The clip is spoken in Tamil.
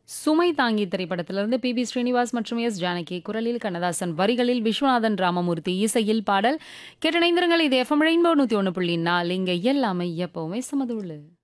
சுமை தாங்கி திரைப்படத்திலிருந்து பி ஸ்ரீனிவாஸ் மற்றும் எஸ் ஜானகி குரலில் கண்ணதாசன் வரிகளில் விஸ்வநாதன் ராமமூர்த்தி இசையில் பாடல் கேட்டிணைந்திருங்கள். இது எஃப்எம் ரெயின்போ 101.4 இங்க எல்லாமே எப்பவுமே சமதுள்ளு.